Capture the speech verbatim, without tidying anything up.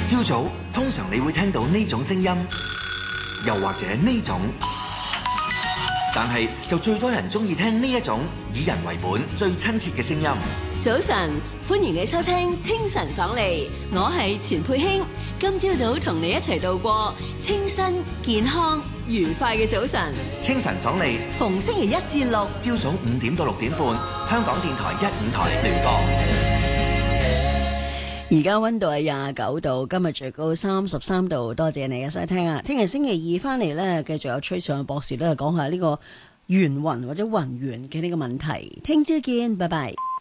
朝早通常你會聽到呢種聲音，又或者呢種，但係就最多人中意聽呢一種以人為本、最親切嘅聲音。 早晨，歡迎你收聽清晨爽利，我係錢佩卿。今朝早同你一齊度過清新、健康、愉快嘅早晨。 清晨爽利， 逢星期一至六， 朝早五點到六點半，香港電台一五台聯播。 而家溫度係廿九度，今日最高三十三度。多謝你嘅收聽啊！聽日星期二翻嚟呢，繼續有崔尚博士咧講下呢個圓暈或者暈圓嘅呢個問題。聽朝見，拜拜。